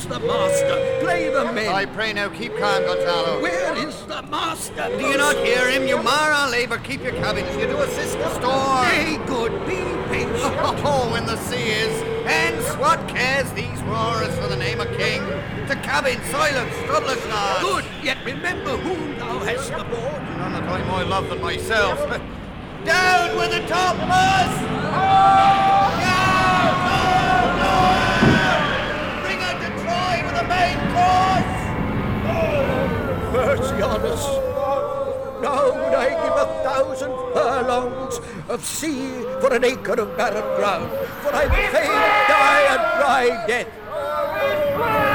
Where's the master? Play the men. I pray now, keep calm, Gonzalo. Where is the master? Do you not hear him? You mar our labour. Keep your cabins. You do assist the storm. Nay, good, be patient. Oh, when the sea is. Hence, what cares these roarers for the name of king? To cabin, silence, troublous lads. Good, yet remember whom thou hast aboard. None that I more love than myself. Down with the topmast! Down! Bring her to Troy with the main course! Mercy on us. Now would I give 1,000 furlongs of sea for an acre of barren ground, for I would fain die a dry death.